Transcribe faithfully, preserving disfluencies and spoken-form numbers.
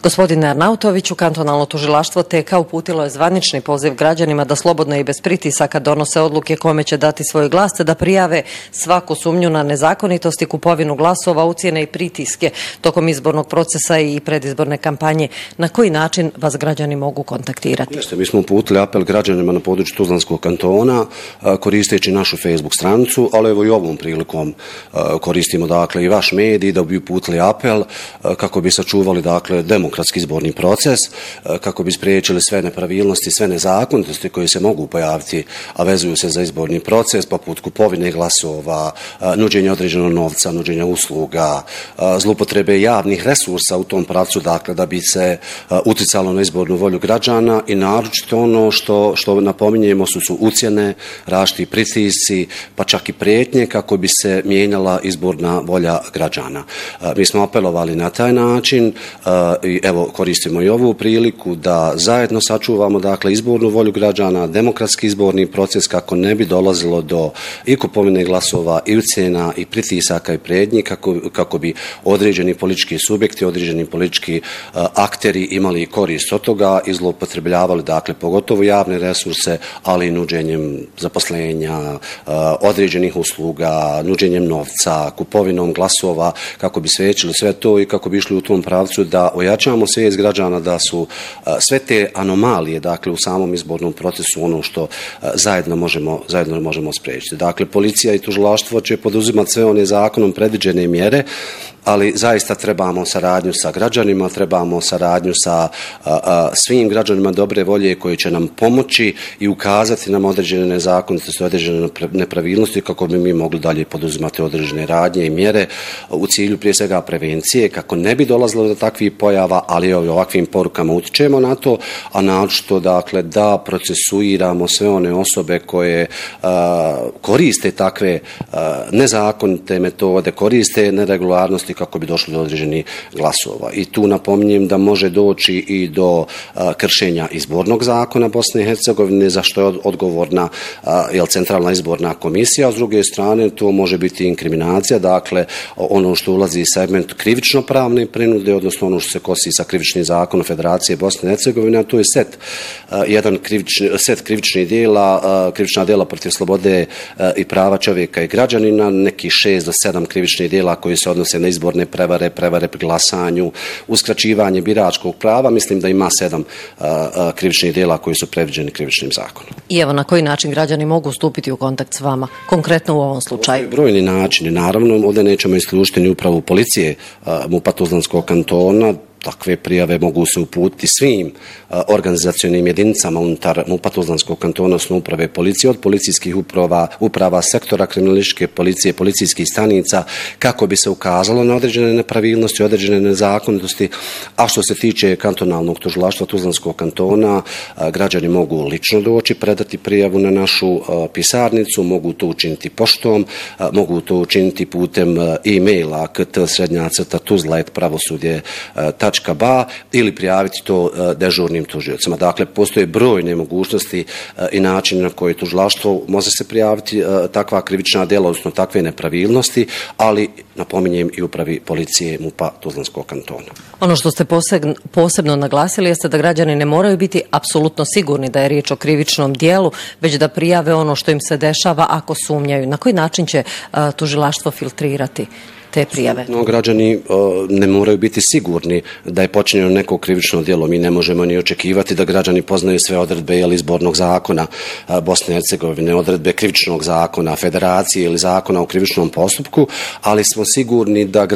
Gospodine Arnautoviću, kantonalno tužilaštvo T K uputilo je zvanični poziv građanima da slobodno i bez pritisaka donose odluke kome će dati svoj glas, da prijave svaku sumnju na nezakonitost i kupovinu glasova, ucjene i pritiske tokom izbornog procesa i predizborne kampanje. Na koji način vas građani mogu kontaktirati? Jeste, mi smo uputili apel građanima na području Tuzlanskog kantona koristeći našu Facebook stranicu, ali evo i ovom prilikom koristimo dakle i vaš medij da bi uputili apel kako bi sačuvali dakle demokratski izborni proces, kako bi spriječili sve nepravilnosti, sve nezakonitosti koje se mogu pojaviti, a vezuju se za izborni proces, poput kupovine glasova, nuđenja određenog novca, nuđenja usluga, zloupotrebe javnih resursa u tom pravcu, dakle da bi se uticalo na izbornu volju građana i naročito ono što, što napominjemo su, su ucjene, različiti pritisci, pa čak i prijetnje kako bi se mijenjala izborna volja građana. Mi smo apelovali na taj način i evo koristimo i ovu priliku da zajedno sačuvamo dakle izbornu volju građana, demokratski izborni proces kako ne bi dolazilo do i kupovine glasova i ucjena i pritisaka i prijetnji kako, kako bi određeni politički subjekti, određeni politički uh, akteri imali korist od toga i zloupotrebljavali dakle pogotovo javne resurse, ali i nuđenjem zaposlenja, uh, određenih usluga, nuđenjem novca, kupovinom glasova kako bi svečili sve to i kako bi išli u tom pravcu da ojačamo svijest građana da su uh, sve te anomalije dakle u samom izbornom procesu ono što uh, zajedno možemo zajedno možemo spriječiti. Dakle policija i tužilaštvo će poduzimati sve one zakonom predviđene mjere, ali zaista trebamo saradnju sa građanima, trebamo saradnju sa a, a, svim građanima dobre volje koji će nam pomoći i ukazati nam određene nezakonitosti, određene nepravilnosti kako bi mi mogli dalje poduzimati određene radnje i mjere u cilju prije svega prevencije kako ne bi dolazilo do takvih pojava, ali ovakvim porukama utičemo na to, a naročito dakle da procesuiramo sve one osobe koje a, koriste takve a, nezakonite metode, koriste neregularnosti kako bi došlo do određenih glasova. I tu napominjem da može doći i do a, kršenja izbornog zakona Bosne i Hercegovine, za što je odgovorna a, jel, centralna izborna komisija, a s druge strane to može biti inkriminacija, dakle ono što ulazi segment krivično pravne prinude, odnosno ono što se kosi sa krivičnim zakonom Federacije Bosne i Hercegovine, a to je set, a, jedan krivični, set krivičnih dijela, a, krivična dijela protiv slobode a, i prava čovjeka i građanina, neki šest do sedam krivičnih dijela koji se odnose na izborne prevare, prevare pri glasanju, uskraćivanje biračkog prava, mislim da ima sedam a, a, krivičnih dijela koji su predviđeni krivičnim zakonom. I evo na koji način građani mogu stupiti u kontakt s vama, konkretno u ovom slučaju? Brojni načini, naravno, ovdje nećemo isključiti ni upravu policije MUP-a Tuzlanskog kantona. Takve prijave mogu se uputiti svim uh, organizacionim jedinicama unutar MUP-a Tuzlanskog kantona, odnosno uprave policije, od policijskih uprava, uprava sektora kriminalističke policije, policijskih stanica, kako bi se ukazalo na određene nepravilnosti, određene nezakonitosti. A što se tiče kantonalnog tužilaštva Tuzlanskog kantona, uh, građani mogu lično doći, predati prijavu na našu uh, pisarnicu, mogu to učiniti poštom, uh, mogu to učiniti putem uh, e-maila kt srednja crta tuzla et pravosudje uh, ba ili prijaviti to uh, dežurnim tužiocima. Dakle, postoje brojne mogućnosti uh, i način na koji tužilaštvo može se prijaviti uh, takva krivična djela, odnosno takve nepravilnosti, ali napominjem i upravi policije MUP-a Tuzlanskog kantona. Ono što ste posebno, posebno naglasili jeste da građani ne moraju biti apsolutno sigurni da je riječ o krivičnom dijelu, već da prijave ono što im se dešava ako sumnjaju. Na koji način će uh, tužilaštvo filtrirati te prijave? No, građani uh, ne moraju biti sigurni da je počinjeno neko krivično djelo. Mi ne možemo ni očekivati da građani poznaju sve odredbe jel, izbornog zakona uh, Bosne i Hercegovine, odredbe krivičnog zakona, federacije ili zakona o krivičnom postupku, ali smo sigurni da